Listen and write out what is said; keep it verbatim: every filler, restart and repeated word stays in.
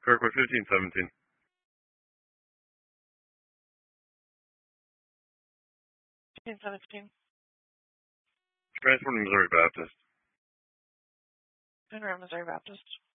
Kirkwood fifteen seventeen. fifteen seventeen. Transport to Missouri Baptist. Monroe, Missouri Baptist.